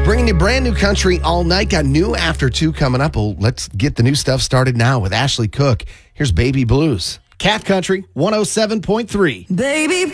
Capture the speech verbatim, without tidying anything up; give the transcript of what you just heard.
Bringing you brand new country all night. Got new after two coming up. Well, let's get the new stuff started now with Ashley Cook. Here's Baby Blues. Cat Country one oh seven point three. Baby